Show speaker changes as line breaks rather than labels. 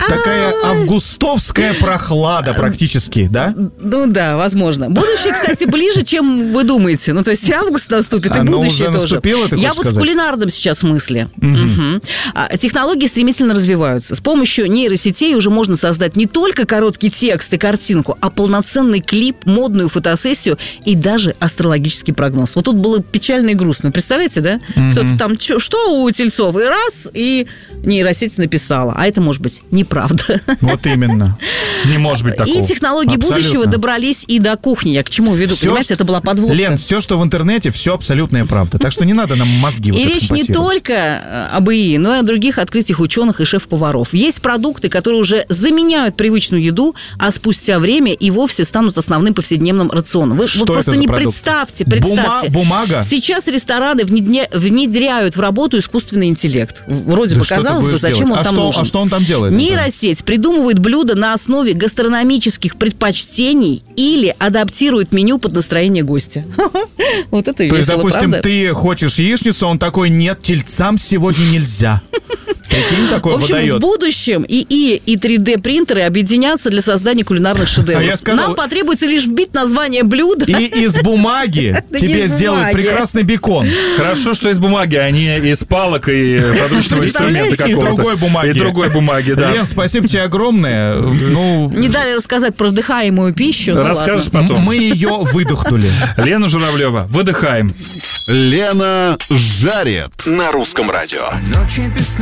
Такая августовская прохлада практически, да?
Ну да, возможно. Будущее, кстати, ближе, чем вы думаете. Ну, то есть август наступит, и будущее
уже
тоже.
наступило, ты
Я
хочешь
вот
сказать?
в кулинарном сейчас смысле. Технологии стремительно развиваются. С помощью нейросетей уже можно создать не только короткий текст и картинку, а полноценный клип, модную фотосессию и даже астрологический прогноз. Вот тут было печально и грустно. Представляете, да? Кто-то там, что у тельцов? И раз, и нейросеть написала. А это может быть неправда.
Вот именно.
Не может быть такого.
И технологии будущего добрались и до кухни. Я к чему веду? Понимаете, это была подводка.
Лен, все, что в интернете, все абсолютная правда. Так что не надо нам мозги вот
И
это
речь не
компасировать.
только об ИИ, но и о других открытиях ученых и шеф-поваров. Есть продукты, которые уже заменяют привычную еду, а спустя время и вовсе станут основным повседневным рационом. Вы
Что
просто
это за
не
продукт?
представьте.
Бумага?
Сейчас рестораны внедряют в работу искусственный интеллект. Вроде бы,
что ты
казалось бы,
будешь
зачем
делать?
он там нужен?
А что он там делает?
Нейросеть придумывает блюда на основе гастрономических предпочтений или адаптирует меню под настроение гостя. Вот это весело,
То есть, допустим,
правда?
ты хочешь яичницу, он такой: нет, тельцам сегодня нельзя. Прикинь, такой
В общем,
выдает.
в будущем ИИ и 3D-принтеры объединятся для создания кулинарных шедевров.
А я сказал-
Нам потребуется лишь вбить название блюда.
И из бумаги
Да не
тебе
из
сделают
бумаги.
прекрасный бекон.
Хорошо, что из бумаги, а не из палок и подручного инструмента
Представляете?
И
какого-то.
другой бумаги.
И другой бумаги, да.
Лен, спасибо тебе огромное. Ну,
Не дали рассказать про вдыхаемую пищу. Ну,
Расскажешь
ладно.
потом.
мы ее выдохнули.
Лена Журавлева, выдыхаем.
Лена жарит на русском радио.